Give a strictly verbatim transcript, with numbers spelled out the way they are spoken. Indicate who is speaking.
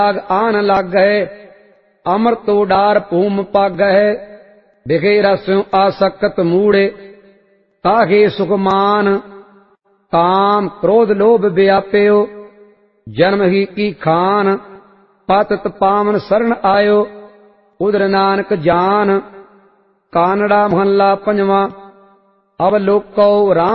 Speaker 1: आन लागै, अमृत उडार भूम पागै। बिखे रस्यों आसक्त मूढ़े, ताहे सुखमान। काम क्रोध लोभ व्याप्यो, जन्म ही की खान। पतित पावन शरण आयो, उधर नानक जान। कानड़ा महला पंजवा। अवलोको राम